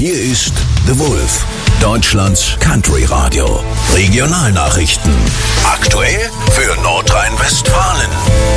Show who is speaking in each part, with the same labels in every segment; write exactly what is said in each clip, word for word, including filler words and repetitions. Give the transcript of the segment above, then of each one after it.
Speaker 1: Hier ist The Wolf, Deutschlands Country Radio. Regionalnachrichten. Aktuell für Nordrhein-Westfalen.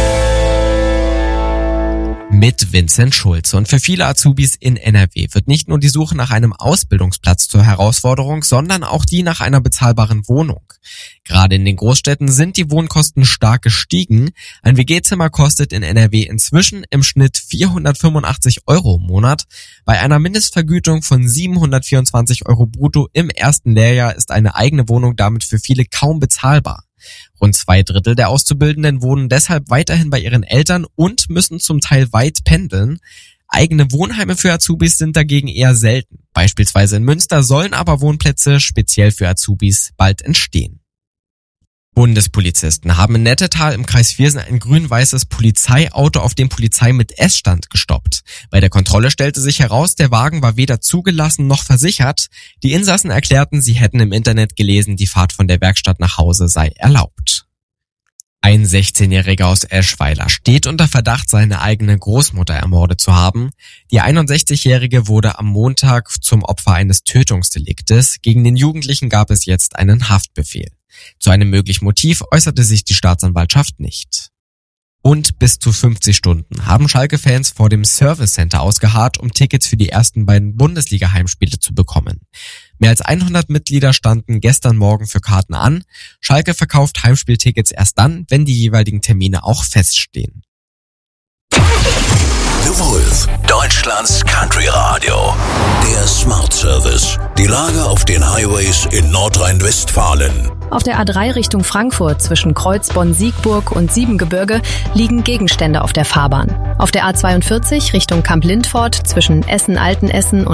Speaker 2: Mit Vincent Schulze. Und für viele Azubis in N R W wird nicht nur die Suche nach einem Ausbildungsplatz zur Herausforderung, sondern auch die nach einer bezahlbaren Wohnung. Gerade in den Großstädten sind die Wohnkosten stark gestiegen. Ein W G-Zimmer kostet in N R W inzwischen im Schnitt vierhundertfünfundachtzig Euro im Monat. Bei einer Mindestvergütung von siebenhundertvierundzwanzig Euro brutto im ersten Lehrjahr ist eine eigene Wohnung damit für viele kaum bezahlbar. Rund zwei Drittel der Auszubildenden wohnen deshalb weiterhin bei ihren Eltern und müssen zum Teil weit pendeln. Eigene Wohnheime für Azubis sind dagegen eher selten. Beispielsweise in Münster sollen aber Wohnplätze speziell für Azubis bald entstehen. Bundespolizisten haben in Nettetal im Kreis Viersen ein grün-weißes Polizeiauto auf dem Polizei mit S-Stand gestoppt. Bei der Kontrolle stellte sich heraus, der Wagen war weder zugelassen noch versichert. Die Insassen erklärten, sie hätten im Internet gelesen, die Fahrt von der Werkstatt nach Hause sei erlaubt. Ein sechzehnjähriger aus Eschweiler steht unter Verdacht, seine eigene Großmutter ermordet zu haben. Die einundsechzigjährige wurde am Montag zum Opfer eines Tötungsdeliktes. Gegen den Jugendlichen gab es jetzt einen Haftbefehl. Zu einem möglichen Motiv äußerte sich die Staatsanwaltschaft nicht. Und bis zu fünfzig Stunden haben Schalke-Fans vor dem Service Center ausgeharrt, um Tickets für die ersten beiden Bundesliga-Heimspiele zu bekommen. Mehr als hundert Mitglieder standen gestern Morgen für Karten an. Schalke verkauft Heimspieltickets erst dann, wenn die jeweiligen Termine auch feststehen.
Speaker 1: The Wolf, Deutschlands Country Radio. Der Smart Service. Die Lage auf den Highways in Nordrhein-Westfalen.
Speaker 3: Auf der A drei Richtung Frankfurt zwischen Kreuzbonn-Siegburg und Siebengebirge liegen Gegenstände auf der Fahrbahn. Auf der A zweiundvierzig Richtung Kamp-Lindfort zwischen Essen-Altenessen und